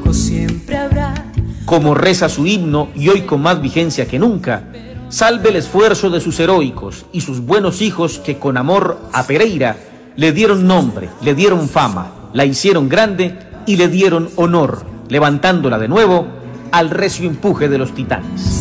rojo siempre habrá. Como reza su himno y hoy con más vigencia que nunca, salve el esfuerzo de sus heroicos y sus buenos hijos que con amor a Pereira le dieron nombre, le dieron fama, la hicieron grande y le dieron honor, levantándola de nuevo al recio empuje de los titanes.